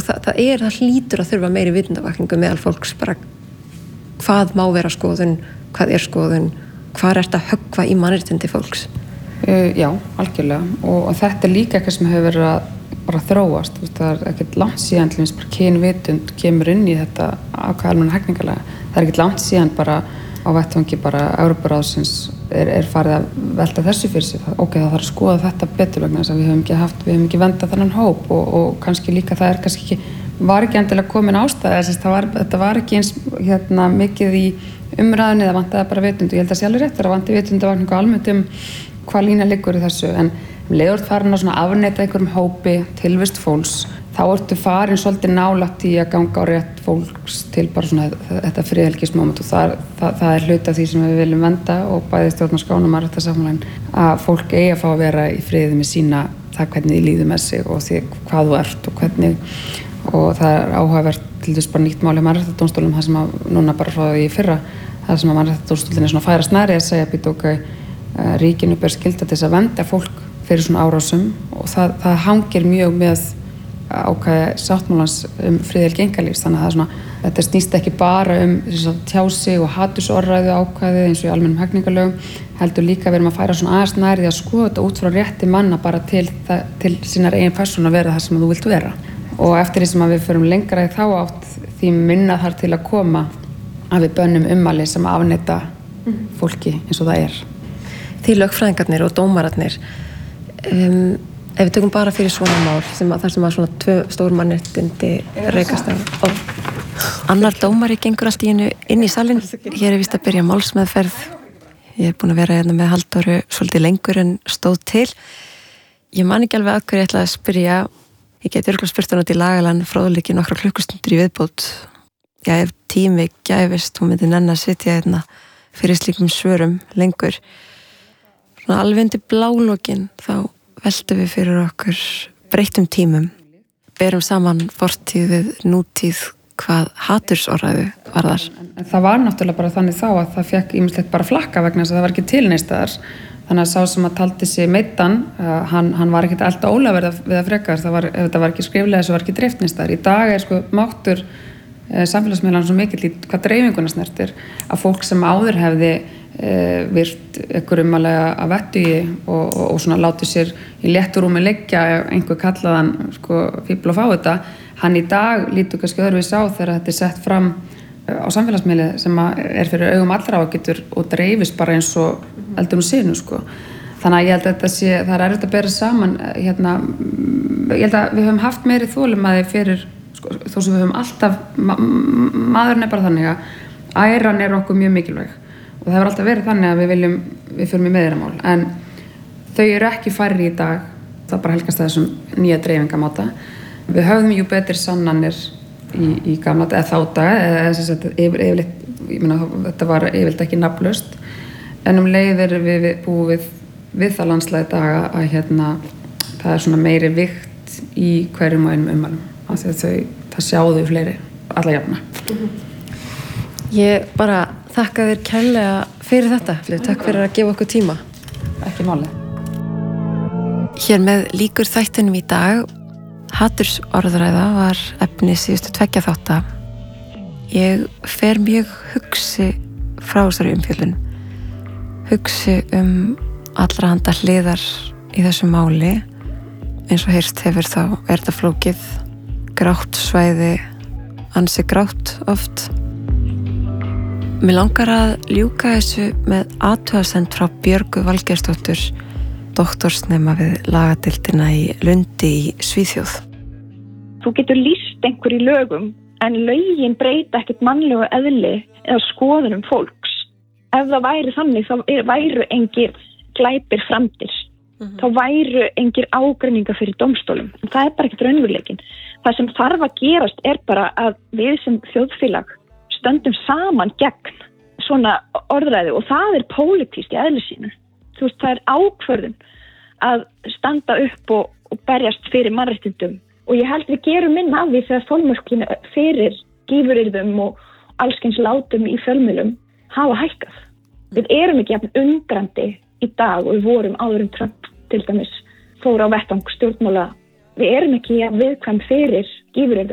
það hlýtur að þurfa meiri vitundavakningu meðal fólks bara hvað má vera skoðun, hvað skoðun, hvað ertu að höggva í mannréttindi fólks? Já, algjörlega og þetta líka eitthvað sem hefur verið að bara þróast, það ekkert langt síðan til þess bara kynvitund kemur inn í þetta ákvæði almenna hegningarlaga. Það ekkert langt síðan bara á vettvangi bara Evrópuráðsins farið að velta þessu fyrir sig. Það þarf að skoða þetta betur vegna þess að við höfum ekki vendað þennan hóp og kannski líka það var ekki endilega komin ástæða, þetta var ekki eins mikið í umræðunni, það vantaði bara vitund og ég held að sé alveg rétt að vanti vitundavakningu almennt hvað lína liggur í þessu en leiður farin að afneita einhverjum hópi tilvist fólks, þá ertu farin svolítið nálægt í að ganga á rétt fólks til bara svona þetta friðhelgismoment og það hluti af því sem við viljum vernda og bæði stjórnarskráin og mannréttindasáttmálann að fólk eigi að fá að vera í friði með sína það hvernig þið líður með sig og því hvað þú ert og hvernig og það áhugavert til þess bara nýtt mál í mannréttindadómstólum það sem að núna bara frá því í fyrra það sem að mannréttindadómstólinn svona færast nærri að segja býta ríkinu ber skylda til þess að vernda fólk fyrir svona árásum og það hangir mjög með ákvæði sáttmálans friðhelgi einkalífs þannig að þetta snýst ekki bara tjási og hatursorðræðu ákvæði eins og í almennum hegningarlögum heldur líka við erum að færa svona aðeins nærri að skoða þetta út frá rétti manna bara til sínar eigin persónu að vera það sem þú vilt vera og eftir því sem að við förum lengra í þá átt því minna þar til að koma að við bönnum ummæli sem afneita fólki eins og það Þið lögfræðingarnir og dómararnir ef við tökum bara fyrir svona mál þar sem að svona 2 stór mannréttindi rekast á annar dómari gengur allt í einu inn í salinn hér víst að byrja málsmeðferð ég búin að vera hérna með Halldóru svolítið lengur en stóð til ég man ekki alveg að hverju ég ætlaði að spyrja ég geti örugglega spurt hann út í lagalan fróðleiki nokkra klukkustundir í viðbót ef tími gæfist hún myndi nenn að sitja hérna fyrir slíkum svörum lengur svona alveg undir blálokinn þá veltum við fyrir okkur breyttum tímum berum saman fortíð við nútíð hvað hatursorðræðu varðar en það var náttúrulega bara þannig þá að það fekk ýmislegt bara flakka vegna þess að það var ekki til neins staðar þannig að sá sem að taldi sig meiddan hann var ekkert elda ólaverð við að frekar ef þetta var ekki skriflega þess að var ekki dreift neins staðar í dag máttur samfélagsmiðlan svo mikill í hvað dreifinguna snertir að fólk sem áður hefði virt einhver umalega að vettugi og svona látið sér í létturúmi liggja einhver kallaðan fíbl og fá þetta hann í dag lítur kannski öðruvís á þegar þetta sett fram á samfélagsmiðli sem fyrir augum allra og getur og dreifist bara eins og eldur sinu þannig að ég held að það erfitt að bera saman ég held að við höfum haft meiri þolinmæði fyrir þó sem við höfum alltaf maðurinn bara þannig að æran okkur mjög mikilvæg og það hefur alltaf verið þannig að við förum í meðeiramál en þau eru ekki færri í dag það bara helgast þessum nýja dreifingamáta við höfðum jú betri sannanir í gamla eða þá daga yfirleitt, þetta var yfirleitt ekki nafnlaust en leiðir við búið við það landslagi daga að það svona meiri vikt í hverjum og einum ummælum af því að það sjáðu fleiri alla jafna Ég bara þakka þér kærlega fyrir þetta. Takk fyrir að gefa okkur tíma. Ekki máli. Hér með lýkur þættinum í dag. Hatursorðræða var efni síðustu 2 þátta. Ég fer mjög hugsi frá þessari umfjöllun. Hugsi allra handa hliðar í þessu máli. Eins og heyrst hefur þá þetta flókið. Grátt svæði, ansi grátt oft. Mér langar að ljúka þessu með athugasemd frá Björgu Valgeirsdóttur, doktorsnema við lagadeildina í Lundi í Svíþjóð. Þú getur lýst einhver í lögum, en lögin breyta ekkert mannlegu eðli eða skoðunum fólks. Ef það væri þannig, þá væru engir glæpir framdir. Þá væru engir ágreiningar fyrir dómstólum. En það bara ekkert raunveruleikinn. Það sem þarf að gerast bara að við sem þjóðfélag stöndum saman gegn svona orðræðu og það pólitískt í eðli sínu. Það ákvörðun að standa upp og berjast fyrir mannréttindum og ég held við gerum minna af því þegar þolmörkin fyrir gífuryrðum og allskyns látum í fjölmiðlum hafa hækkað. Við erum ekki jafn undrandi í dag og við vorum áður Trump til dæmis fór á vettvang stjórnmála. Við erum ekki jafn viðkvæm fyrir gífuryrðum.